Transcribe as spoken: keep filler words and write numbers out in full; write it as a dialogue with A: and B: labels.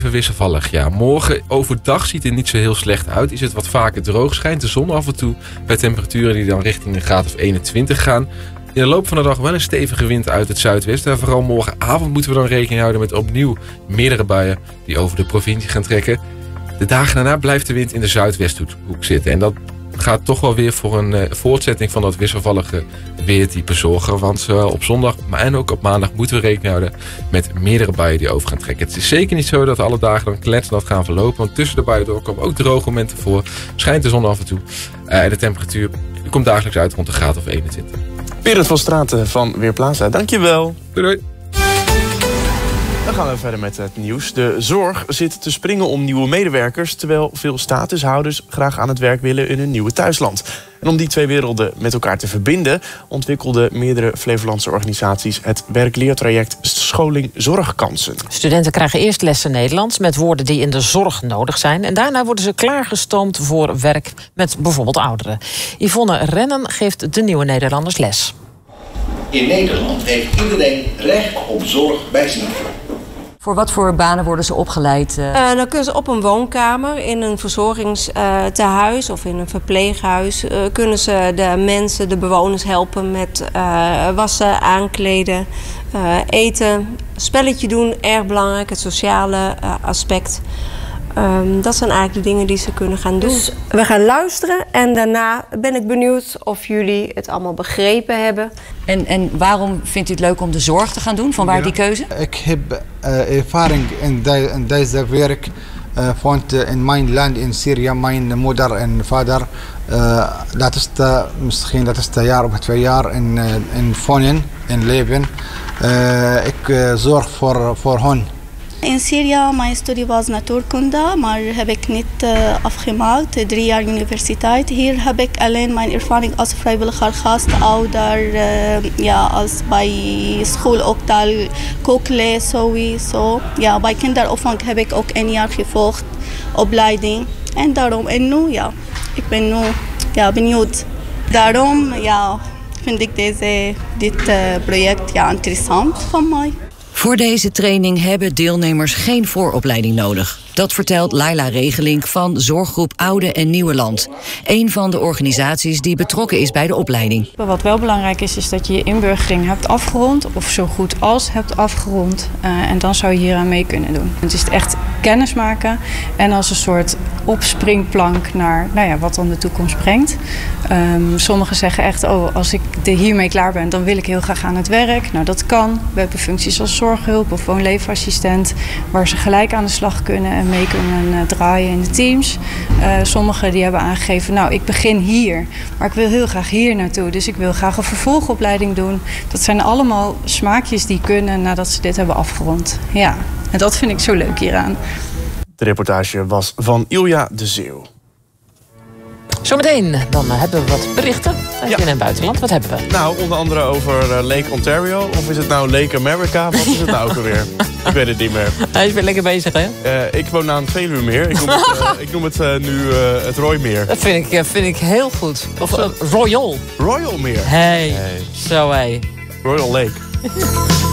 A: Wisselvallig, ja. Morgen overdag ziet het niet zo heel slecht uit. Is het wat vaker droog, schijnt de zon af en toe. Bij temperaturen die dan richting een graad of eenentwintig gaan. In de loop van de dag wel een stevige wind uit het zuidwesten. En vooral morgenavond moeten we dan rekening houden met opnieuw meerdere buien die over de provincie gaan trekken. De dagen daarna blijft de wind in de zuidwesthoek zitten. En dat gaat toch wel weer voor een uh, voortzetting van dat wisselvallige weertype zorgen. Want zowel op zondag maar en ook op maandag moeten we rekening houden met meerdere buien die over gaan trekken. Het is zeker niet zo dat alle dagen dan kletsnat gaan verlopen. Want tussen de buien door komen ook droge momenten voor. Schijnt de zon af en toe. Uh, en de temperatuur komt dagelijks uit rond een graad of eenentwintig.
B: Berend van Straten van Weerplaza, dankjewel.
A: Doei doei.
B: Dan gaan we verder met het nieuws. De zorg zit te springen om nieuwe medewerkers, terwijl veel statushouders graag aan het werk willen in hun nieuwe thuisland. En om die twee werelden met elkaar te verbinden, ontwikkelden meerdere Flevolandse organisaties het werkleertraject Scholing Zorgkansen.
C: Studenten krijgen eerst lessen Nederlands met woorden die in de zorg nodig zijn. En daarna worden ze klaargestoomd voor werk met bijvoorbeeld ouderen. Yvonne Rennen geeft de nieuwe Nederlanders les.
D: In Nederland heeft iedereen recht op zorg bij ziekte.
E: Voor wat voor banen worden ze opgeleid? Uh...
F: Uh, dan kunnen ze op een woonkamer, in een verzorgingstehuis uh, of in een verpleeghuis. Uh, kunnen ze de mensen, de bewoners helpen met uh, wassen, aankleden, uh, eten. Spelletje doen, erg belangrijk, het sociale uh, aspect. Um, dat zijn eigenlijk de dingen die ze kunnen gaan doen. Dus we gaan luisteren en daarna ben ik benieuwd of jullie het allemaal begrepen hebben.
E: En, en waarom vindt u het leuk om de zorg te gaan doen? Van waar ja, die keuze?
G: Ik heb uh, ervaring in, de, in deze werk. Uh, want uh, in mijn land in Syrië, mijn moeder en vader, uh, dat is de, misschien dat is een jaar of twee jaar in, uh, in wonen, in leven. Uh, ik uh, zorg voor, voor hen.
H: In Syrië, mijn studie was natuurkunde, maar heb ik niet uh, afgemaakt. Drie jaar universiteit. Hier heb ik alleen mijn ervaring als vrijwilliger gastouder. Uh, ja, als bij school ook taal, kookles sowieso. Ja, bij kinderopvang heb ik ook een jaar gevolgd, opleiding. En daarom, en nu, ja, ik ben nu ja, benieuwd. Daarom, ja, vind ik deze, dit uh, project ja, interessant van mij.
E: Voor deze training hebben deelnemers geen vooropleiding nodig. Dat vertelt Laila Regelink van Zorggroep Oude en Nieuweland. Een van de organisaties die betrokken is bij de opleiding.
I: Wat wel belangrijk is, is dat je je inburgering hebt afgerond. Of zo goed als hebt afgerond. Uh, en dan zou je hier aan mee kunnen doen. Het is echt kennis maken. En als een soort opspringplank naar nou ja, wat dan de toekomst brengt. Um, sommigen zeggen echt, oh, als ik hiermee klaar ben, dan wil ik heel graag aan het werk. Nou, dat kan. We hebben functies als zorghulp of woonleefassistent, waar ze gelijk aan de slag kunnen en mee kunnen uh, draaien in de teams. Uh, sommigen die hebben aangegeven, nou, ik begin hier, maar ik wil heel graag hier naartoe. Dus ik wil graag een vervolgopleiding doen. Dat zijn allemaal smaakjes die kunnen nadat ze dit hebben afgerond. Ja, en dat vind ik zo leuk hieraan.
B: De reportage was van Ilja de Zeeuw.
C: Zometeen, dan hebben we wat berichten uit binnen- en buitenland. Wat hebben we?
B: Nou, onder andere over uh, Lake Ontario. Of is het nou Lake America? Wat is het nou ook alweer? Ik weet het niet meer.
C: Hij is weer lekker bezig, hè?
B: Uh, ik woon aan het Veluwemeer. Ik noem het, uh, ik noem het uh, nu uh, het Rooimeer.
C: Dat vind ik, uh, vind ik heel goed. Of uh, Royal.
B: Royal Meer.
C: Hey, hey. Zo hé.
B: Royal Lake.